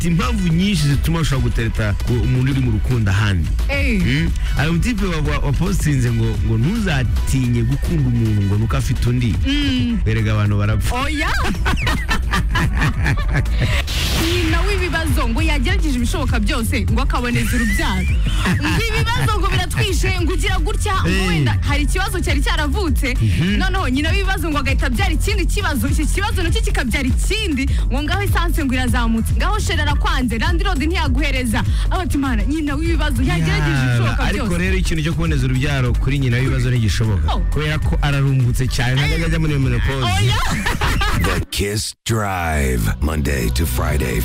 impamvu nyinshi zituma ushobora gutereta umuntu uri mu rukundo ahandi. Hari umutipe wa postinze ngo ntuzatinye gukunda umuntu ngo nuko afite undi. Berega abantu barapfa. Oya. Nyina w'ibibazo ngo yagerageje ibishoboka byose ngo akaboneza urubyaro. Ibibazo ngo biratwishe ngo ugira gutya ngo wenda hari ikibazo cyari cyaravutse. Noneho nyina w'ibibazo ngo agahita abyara ikindi kibazo. Iki kibazo nacyo kikabyara ikindi ngo ngaho isanse ngo irazamutse. Ngaho sherera kwanze Land Road ntiyaguhereza. Abatimana nyina w'ibibazo yagerageje ibishoboka byose. Ariko rero ikintu cyo kuboneza urubyaro kuri nyina w'ibibazo ntigishoboka. Kubera ko ararumbutse cyane ntabwo ajya muri menopause. Oya. The Kiss Drive, Monday to Friday,